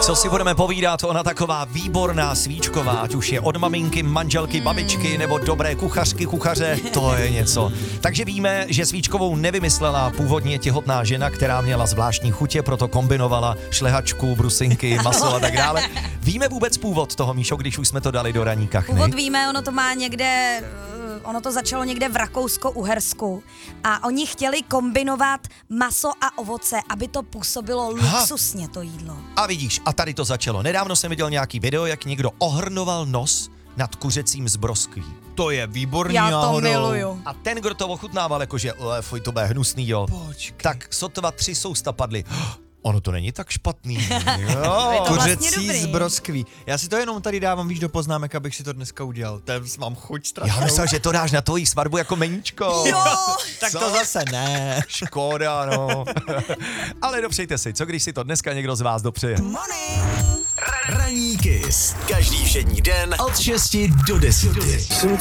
Co si budeme povídat, ona taková výborná svíčková, ať už je od maminky, manželky, babičky nebo dobré kuchařky, kuchaře, to je něco. Takže víme, že svíčkovou nevymyslela původně těhotná žena, která měla zvláštní chutě, proto kombinovala šlehačku, brusinky, maso a tak dále. Víme vůbec původ toho, Míšo, když už jsme to dali do raní kachny? Původ víme, ono to má někde... Ono to začalo někde v Rakousko-Uhersku a oni chtěli kombinovat maso a ovoce, aby to působilo luxusně, to jídlo. A vidíš, a tady to začalo. Nedávno jsem viděl nějaký video, jak někdo ohrnoval nos nad kuřecím z broskví. To je výborný. Já to miluju. A ten, kdo to ochutnával, jakože, fuj, to bude hnusný, jo. Počkej. Tak sotva 3 sousta padly. Ono to není tak špatný. Jo. Je to vlastně Kuřecí dobrý. z broskví. Já si to jenom tady dávám, víš, do poznámek, abych si to dneska udělal. Mám chuť strašnou. Já myslel, že to dáš na tvoji svatbu jako meníčko. Jo. Tak Co? to zase ne. Škoda, no. Ale dopřejte si, co když si to dneska někdo z vás dopřeje. Ranní Kiss. Každý všední den od 6 do 10.